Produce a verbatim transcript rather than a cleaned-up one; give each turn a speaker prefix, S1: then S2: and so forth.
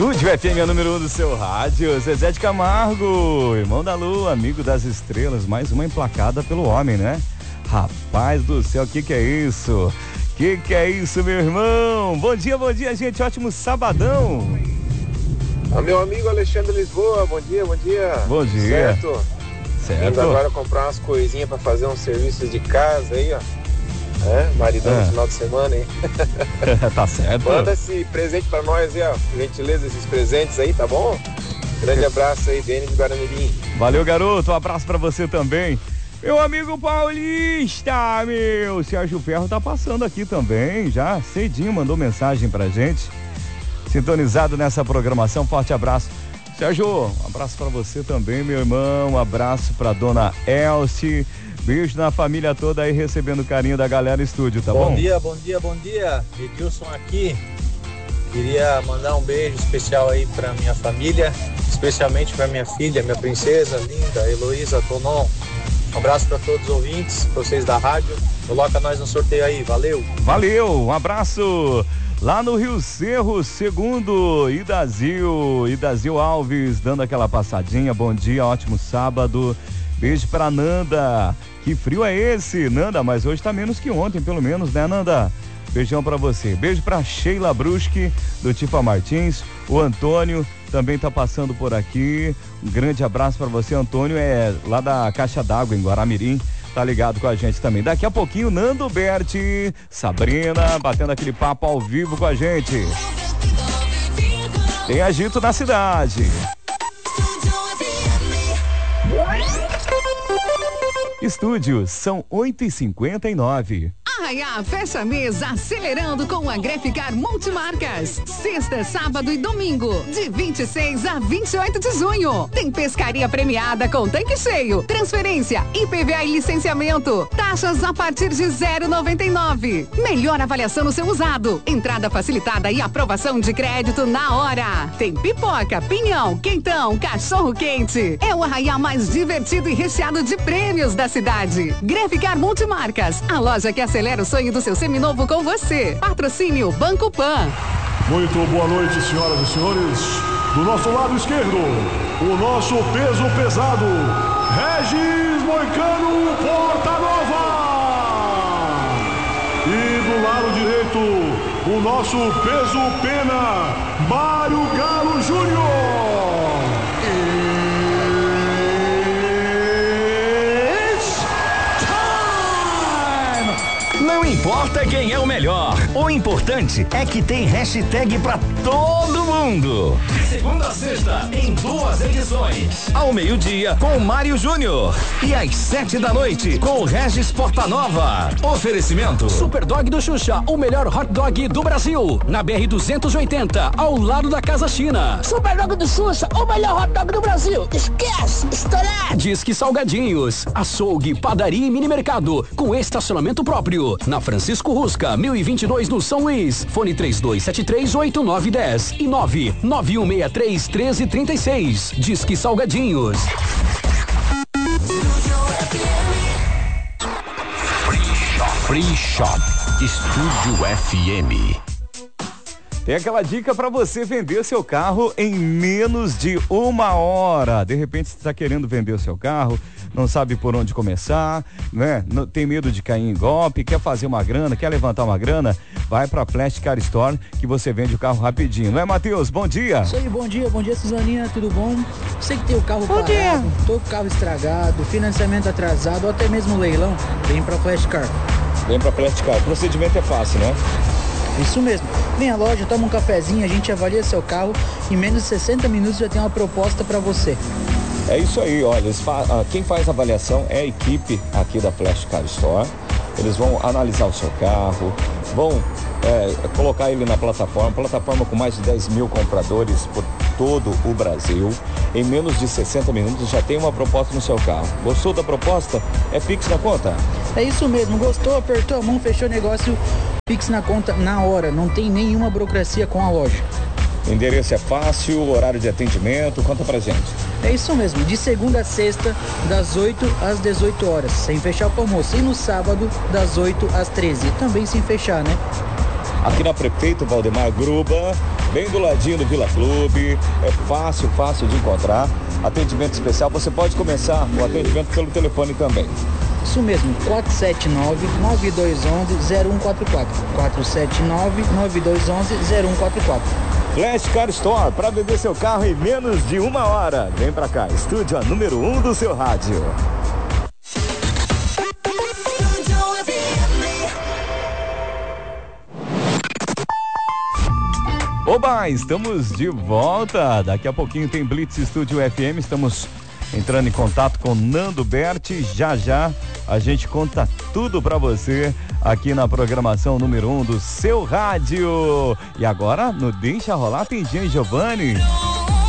S1: Estúdio F M é o número um do seu rádio. Zezé de Camargo, irmão da lua, amigo das estrelas. Mais uma emplacada pelo homem, né? Rapaz do céu, que que é isso? Que que é isso, meu irmão? Bom dia, bom dia, gente. Ótimo sabadão.
S2: Ah, meu amigo Alexandre Lisboa, bom dia, bom dia.
S1: Bom dia.
S2: Certo?
S1: Certo.
S2: Indo agora comprar umas coisinhas pra fazer uns serviços de casa aí, ó. É, maridão
S1: É.
S2: no final de semana, hein?
S1: Tá certo.
S2: Manda esse presente pra nós aí, ó. Por gentileza, esses presentes aí, tá bom? Grande abraço aí, Dene de Guaramirim.
S1: Valeu, garoto. Um abraço pra você também. Meu amigo paulista, meu. Sérgio Ferro tá passando aqui também. Já cedinho mandou mensagem pra gente. Sintonizado nessa programação. Forte abraço. Sérgio, um abraço pra você também, meu irmão. Um abraço pra dona Elsie. Beijo na família toda aí, recebendo o carinho da galera no estúdio, tá bom?
S3: Bom dia, bom dia, bom dia. Edilson aqui. Queria mandar um beijo especial aí pra minha família, especialmente pra minha filha, minha princesa linda, Heloísa Tonon. Um abraço pra todos os ouvintes, pra vocês da rádio. Coloca nós no sorteio aí, valeu.
S1: Valeu, um abraço. Lá no Rio Cerro, segundo Idazil, Idazil Alves, dando aquela passadinha. Bom dia, ótimo sábado. Beijo pra Nanda. Que frio é esse, Nanda? Mas hoje tá menos que ontem, pelo menos, né, Nanda? Beijão pra você. Beijo pra Sheila Bruschi, do Tifa Martins. O Antônio também tá passando por aqui. Um grande abraço pra você, Antônio. É lá da Caixa d'Água, em Guaramirim. Tá ligado com a gente também. Daqui a pouquinho, Nando Berti, Sabrina, batendo aquele papo ao vivo com a gente. Tem agito na cidade. Estúdio, são oito e cinquenta e nove.
S4: Arraiá fecha mês acelerando com a Greficar Multimarcas. Sexta, sábado e domingo, de vinte e seis a vinte e oito de junho. Tem pescaria premiada com tanque cheio, transferência, I P V A e licenciamento. Taxas a partir de zero vírgula noventa e nove. Melhor avaliação no seu usado. Entrada facilitada e aprovação de crédito na hora. Tem pipoca, pinhão, quentão, cachorro quente. É o Arraiá mais divertido e recheado de prêmios da cidade. Greficar Multimarcas, a loja que acelera o sonho do seu seminovo com você. Patrocínio Banco Pan.
S5: Muito boa noite, senhoras e senhores. Do nosso lado esquerdo, o nosso peso pesado, Regis Moicano Porta Nova. E do lado direito, o nosso peso pena, Mário Galo Júnior.
S6: Não importa quem é o melhor, o importante é que tem hashtag pra todo mundo. De segunda a sexta, em duas edições. Ao meio-dia, com o Mário Júnior. E às sete da noite, com o Regis Portanova. Oferecimento
S7: Super Dog do Xuxa, o melhor hot dog do Brasil. Na B R duzentos e oitenta, ao lado da Casa China.
S8: Super Dog do Xuxa, o melhor hot dog do Brasil. Esquece, estourado.
S7: Disque Salgadinhos, açougue, padaria e mini mercado, com estacionamento próprio. Na Francisco Rusca, mil e vinte e dois no São Luís. Fone três dois sete três oito nove um zero e nove nove um seis três um três três seis. Disque Salgadinhos.
S6: Free Shop, Estúdio F M.
S1: Tem aquela dica para você vender seu carro em menos de uma hora. De repente você está querendo vender o seu carro, não sabe por onde começar, né? Não, tem medo de cair em golpe, quer fazer uma grana, quer levantar uma grana, vai para Plastic Car Store que você vende o carro rapidinho. Não é, Matheus? Bom dia.
S9: Isso aí, bom dia, bom dia, Suzaninha, tudo bom? Você que tem o carro
S4: Bom
S9: parado,
S4: dia.
S9: todo o carro estragado, financiamento atrasado ou até mesmo leilão, vem para Plastic Car.
S1: Vem para Plastic Car. O procedimento é fácil, né?
S9: Isso mesmo. Vem à loja, toma um cafezinho, a gente avalia seu carro. Em menos de sessenta minutos já tem uma proposta para você.
S1: É isso aí, olha, eles fa- ah, quem faz a avaliação é a equipe aqui da Plastic Car Store. Eles vão analisar o seu carro, vão é, colocar ele na plataforma, plataforma com mais de dez mil compradores por todo o Brasil. Em menos de sessenta minutos já tem uma proposta no seu carro. Gostou da proposta? É Pix na conta?
S9: É isso mesmo, gostou, apertou a mão, fechou o negócio, Pix na conta na hora, não tem nenhuma burocracia com a loja.
S1: Endereço é fácil, horário de atendimento, conta pra gente.
S9: É isso mesmo, de segunda a sexta, das oito às dezoito horas, sem fechar o almoço. E no sábado, das oito às treze, também sem fechar, né?
S1: aqui na Prefeito Valdemar Gruba, bem do ladinho do Vila Clube. É fácil, fácil de encontrar. Atendimento especial, você pode começar o atendimento pelo telefone também.
S9: Isso mesmo, quatro sete nove, nove dois um um, zero um quatro quatro. quatro sete nove, nove dois um um, zero um quatro quatro.
S1: Flash Car Store, para vender seu carro em menos de uma hora. Vem pra cá, estúdio a número um do seu rádio. Oba, estamos de volta. Daqui a pouquinho tem Blitz Estúdio F M. Estamos entrando em contato com Nando Berti. Já já a gente conta tudo pra você aqui na programação número um do seu rádio. E agora, no Deixa Rolar, tem Jean Giovanni.